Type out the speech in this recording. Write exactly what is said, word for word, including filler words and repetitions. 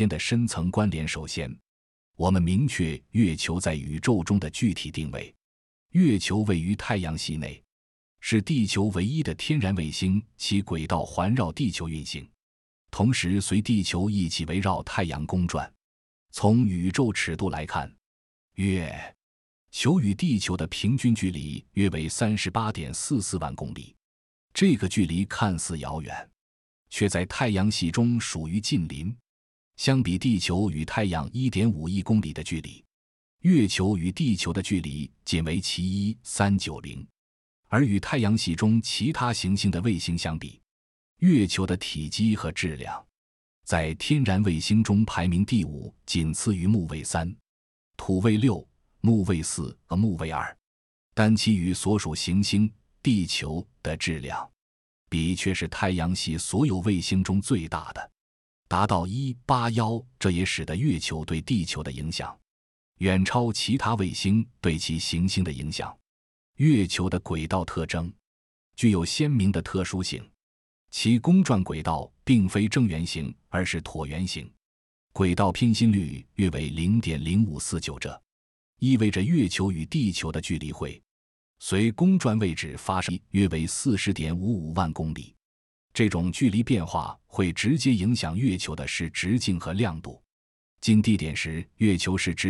间的深层关联。首先，我们明确月球在宇宙中的具体定位。月球位于太阳系内，是地球唯一的天然卫星，其轨道环绕地球运行，同时随地球一起围绕太阳公转。从宇宙尺度来看，月球与地球的平均距离约为 三十八点四四万公里。这个距离看似遥远，却在太阳系中属于近邻。相比地球与太阳 一点五亿公里的距离，月球与地球的距离仅为其一点三九零，而与太阳系中其他行星的卫星相比，月球的体积和质量在天然卫星中排名第五，仅次于木卫三、土卫六、木卫四和木卫二，但其与所属行星地球的质量比却是太阳系所有卫星中最大的，达到一百八十一，这也使得月球对地球的影响远超其他卫星对其行星的影响。月球的轨道特征具有鲜明的特殊性，其公转轨道并非正圆形，而是椭圆形，轨道偏心率约为 零点零五四九， 这意味着月球与地球的距离会随公转位置发生约为 四十点五五万公里。这种距离变化会直接影响月球的视直径和亮度。近地点时，月球视直